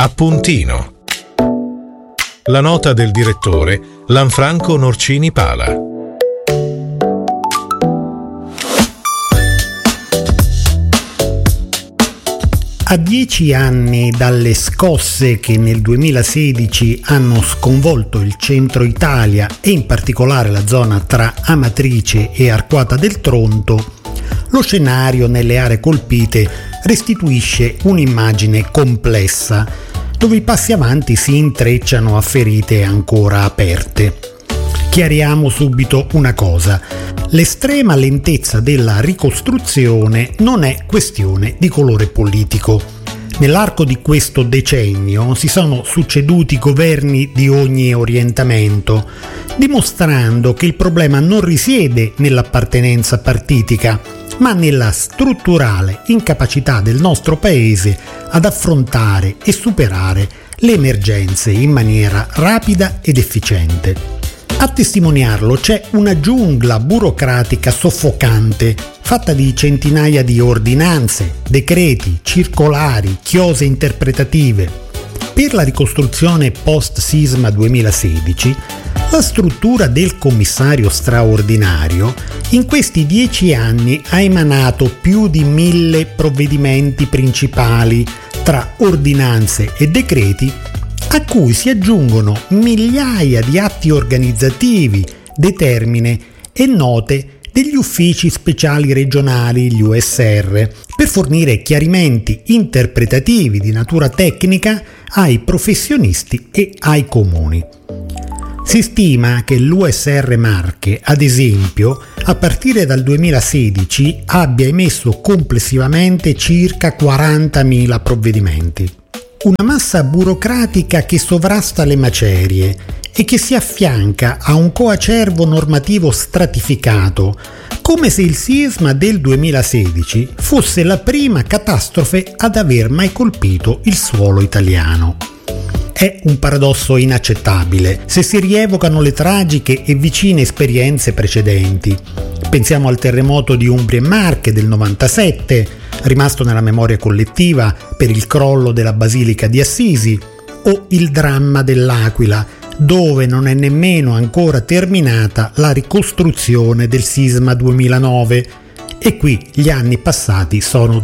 Appuntino. La nota del direttore Lanfranco Norcini Pala. A 10 anni dalle scosse che nel 2016 hanno sconvolto il centro Italia e in particolare la zona tra Amatrice e Arquata del Tronto, lo scenario nelle aree colpite restituisce un'immagine complessa, dove i passi avanti si intrecciano a ferite ancora aperte. Chiariamo subito una cosa: l'estrema lentezza della ricostruzione non è questione di colore politico. Nell'arco di questo decennio si sono succeduti governi di ogni orientamento, dimostrando che il problema non risiede nell'appartenenza partitica, ma nella strutturale incapacità del nostro Paese ad affrontare e superare le emergenze in maniera rapida ed efficiente. A testimoniarlo c'è una giungla burocratica soffocante, fatta di centinaia di ordinanze, decreti, circolari, chiose interpretative. Per la ricostruzione post-sisma 2016, la struttura del commissario straordinario in questi 10 anni ha emanato più di 1000 provvedimenti principali tra ordinanze e decreti, a cui si aggiungono migliaia di atti organizzativi, determine e note degli uffici speciali regionali, gli USR, per fornire chiarimenti interpretativi di natura tecnica ai professionisti e ai comuni. Si stima che l'USR Marche, ad esempio, a partire dal 2016 abbia emesso complessivamente circa 40.000 provvedimenti. Una massa burocratica che sovrasta le macerie e che si affianca a un coacervo normativo stratificato, come se il sisma del 2016 fosse la prima catastrofe ad aver mai colpito il suolo italiano. È un paradosso inaccettabile se si rievocano le tragiche e vicine esperienze precedenti. Pensiamo al terremoto di Umbria e Marche del 97, rimasto nella memoria collettiva per il crollo della Basilica di Assisi, o il dramma dell'Aquila, dove non è nemmeno ancora terminata la ricostruzione del sisma 2009, e qui gli anni passati sono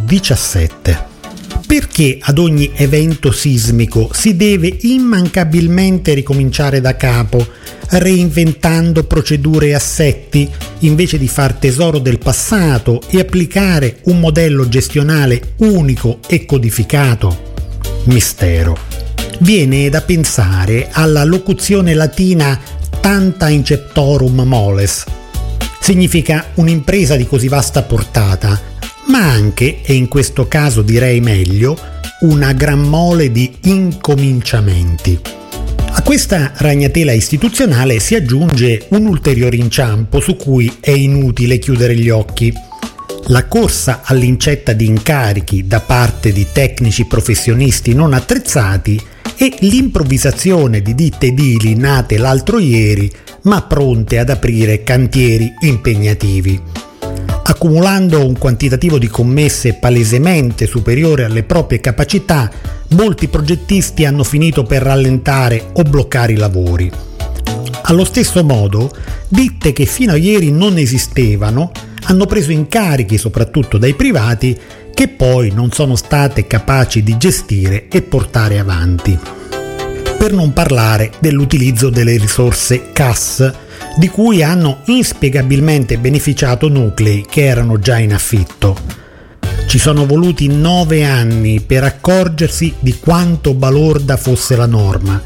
17. Perché ad ogni evento sismico si deve immancabilmente ricominciare da capo, reinventando procedure e assetti, invece di far tesoro del passato e applicare un modello gestionale unico e codificato? Mistero. Viene da pensare alla locuzione latina tanta inceptorum moles. Significa un'impresa di così vasta portata, ma anche, e in questo caso direi meglio, una gran mole di incominciamenti. A questa ragnatela istituzionale si aggiunge un ulteriore inciampo su cui è inutile chiudere gli occhi: la corsa all'incetta di incarichi da parte di tecnici professionisti non attrezzati e l'improvvisazione di ditte edili nate l'altro ieri ma pronte ad aprire cantieri impegnativi. Accumulando un quantitativo di commesse palesemente superiore alle proprie capacità, molti progettisti hanno finito per rallentare o bloccare i lavori. Allo stesso modo, ditte che fino a ieri non esistevano hanno preso incarichi soprattutto dai privati che poi non sono state capaci di gestire e portare avanti. Per non parlare dell'utilizzo delle risorse CAS, di cui hanno inspiegabilmente beneficiato nuclei che erano già in affitto. Ci sono voluti 9 anni per accorgersi di quanto balorda fosse la norma.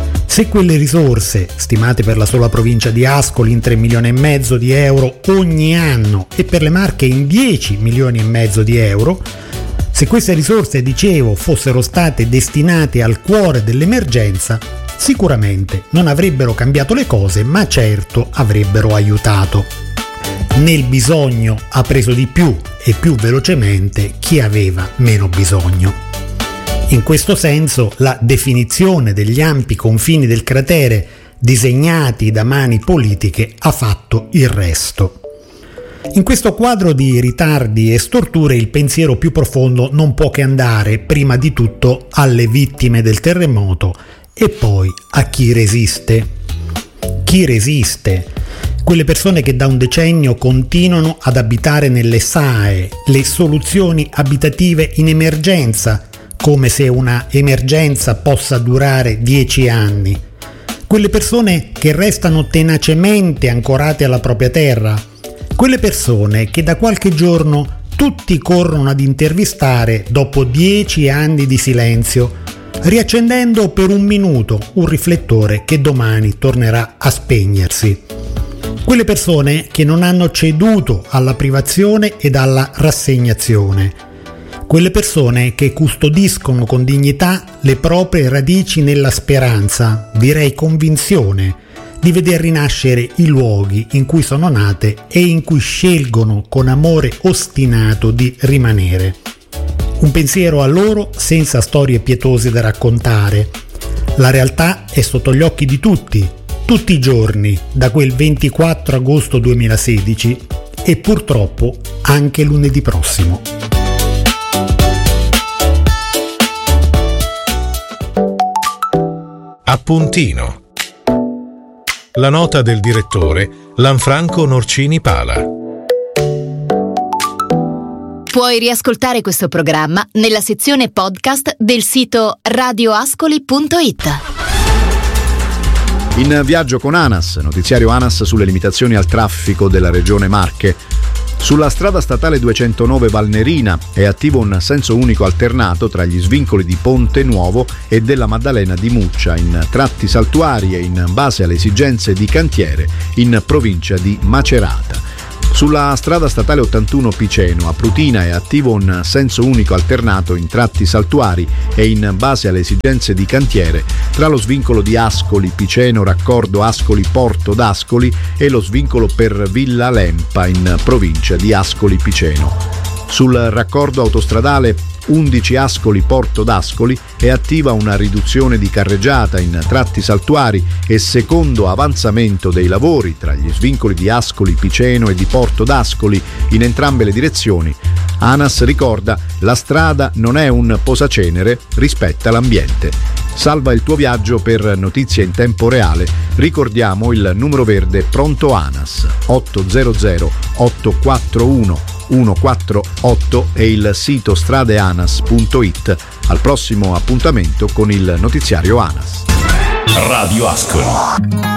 Se quelle risorse, stimate per la sola provincia di Ascoli in 3,5 milioni di euro ogni anno e per le Marche in 10,5 milioni di euro, se queste risorse, dicevo, fossero state destinate al cuore dell'emergenza, sicuramente non avrebbero cambiato le cose, ma certo avrebbero aiutato. Nel bisogno ha preso di più e più velocemente chi aveva meno bisogno. In questo senso la definizione degli ampi confini del cratere disegnati da mani politiche ha fatto il resto. In questo quadro di ritardi e storture il pensiero più profondo non può che andare prima di tutto alle vittime del terremoto e poi a chi resiste. Chi resiste? Quelle persone che da un decennio continuano ad abitare nelle SAE, le soluzioni abitative in emergenza, come se una emergenza possa durare 10 anni. Quelle persone che restano tenacemente ancorate alla propria terra. Quelle persone che da qualche giorno tutti corrono ad intervistare dopo 10 anni di silenzio, riaccendendo per un minuto un riflettore che domani tornerà a spegnersi. Quelle persone che non hanno ceduto alla privazione ed alla rassegnazione. Quelle persone che custodiscono con dignità le proprie radici nella speranza, direi convinzione, di veder rinascere i luoghi in cui sono nate e in cui scelgono con amore ostinato di rimanere. Un pensiero a loro senza storie pietose da raccontare. La realtà è sotto gli occhi di tutti i giorni, da quel 24 agosto 2016 e purtroppo anche lunedì prossimo. Appuntino. La nota del direttore Lanfranco Norcini Pala. Puoi riascoltare questo programma nella sezione podcast del sito radioascoli.it. In viaggio con ANAS, notiziario ANAS sulle limitazioni al traffico della regione Marche. Sulla strada statale 209 Valnerina è attivo un senso unico alternato tra gli svincoli di Ponte Nuovo e della Maddalena di Muccia in tratti saltuari e in base alle esigenze di cantiere in provincia di Macerata. Sulla strada statale 81 Piceno a Prutina è attivo un senso unico alternato in tratti saltuari e in base alle esigenze di cantiere tra lo svincolo di Ascoli Piceno raccordo Ascoli Porto d'Ascoli e lo svincolo per Villa Lempa in provincia di Ascoli Piceno. Sul raccordo autostradale 11 Ascoli Porto d'Ascoli è attiva una riduzione di carreggiata in tratti saltuari e secondo avanzamento dei lavori tra gli svincoli di Ascoli Piceno e di Porto d'Ascoli in entrambe le direzioni. ANAS ricorda: la strada non è un posacenere, rispetta l'ambiente. Salva il tuo viaggio per notizie in tempo reale. Ricordiamo il numero verde pronto ANAS 800 841 148 e il sito stradeanas.it. Al prossimo appuntamento con il notiziario ANAS. Radio Ascoli.